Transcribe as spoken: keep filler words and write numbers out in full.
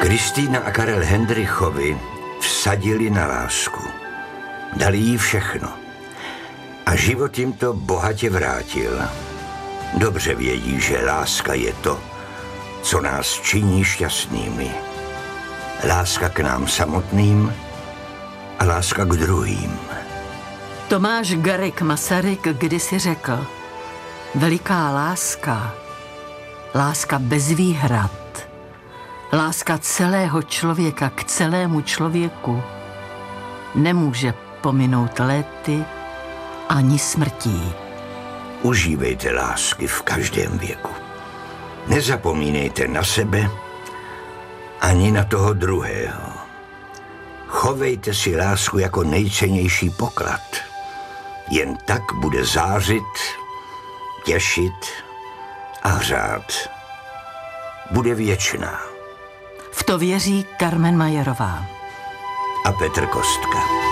Kristýna a Karel Hendrychovi vsadili na lásku. Dali jí všechno. A život jim to bohatě vrátil. Dobře vědí, že láska je to, co nás činí šťastnými. Láska k nám samotným a láska k druhým. Tomáš Garrigue Masaryk kdysi řekl: veliká láska, láska bez výhrad, láska celého člověka k celému člověku nemůže pominout léty ani smrtí. Užívejte lásky v každém věku. Nezapomínejte na sebe ani na toho druhého. Chovejte si lásku jako nejcennější poklad. Jen tak bude zářit, těšit a hřát. Bude věčná. V to věří Carmen Majerová A Petr Kostka.